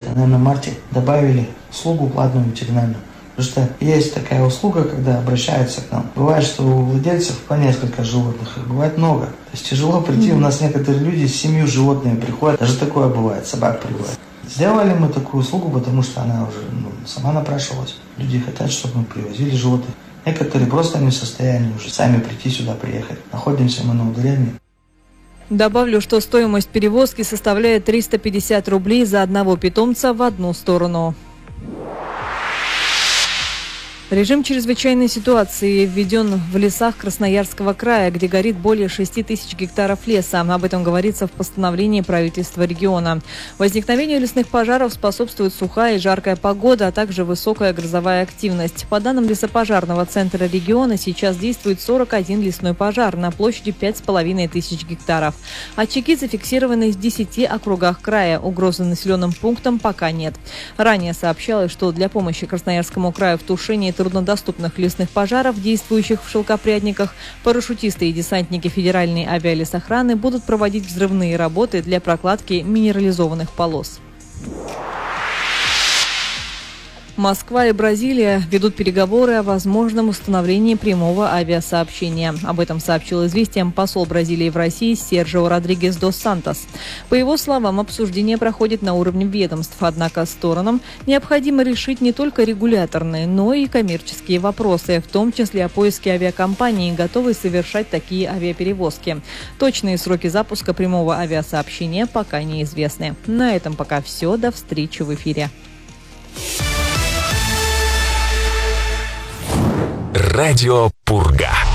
наверное, в марте добавили услугу платную ветеринарную. Потому что есть такая услуга, когда обращаются к нам. Бывает, что у владельцев по несколько животных, их бывает много. То есть тяжело прийти, у нас некоторые люди с 7 животными приходят, даже такое бывает, собак приводят. Сделали мы такую услугу, потому что она уже сама напрашивалась. Люди хотят, чтобы мы привозили животных. Некоторые просто не в состоянии уже сами прийти сюда, приехать. Находимся мы на удалении. Добавлю, что стоимость перевозки составляет 350 рублей за одного питомца в одну сторону. Режим чрезвычайной ситуации введен в лесах Красноярского края, где горит более 6 тысяч гектаров леса. Об этом говорится в постановлении правительства региона. Возникновению лесных пожаров способствует сухая и жаркая погода, а также высокая грозовая активность. По данным лесопожарного центра региона, сейчас действует 41 лесной пожар на площади 5500 гектаров. Очаги зафиксированы в 10 округах края. Угрозы населенным пунктам пока нет. Ранее сообщалось, что для помощи Красноярскому краю в тушении труднодоступных лесных пожаров, действующих в шелкопрядниках, парашютисты и десантники Федеральной авиалесохраны будут проводить взрывные работы для прокладки минерализованных полос. Москва и Бразилия ведут переговоры о возможном установлении прямого авиасообщения. Об этом сообщил «Известиям» посол Бразилии в России Серджио Родригес дос Сантос. По его словам, обсуждение проходит на уровне ведомств, однако сторонам необходимо решить не только регуляторные, но и коммерческие вопросы, в том числе о поиске авиакомпаний, готовой совершать такие авиаперевозки. Точные сроки запуска прямого авиасообщения пока неизвестны. На этом пока все. До встречи в эфире. Радио Пурга.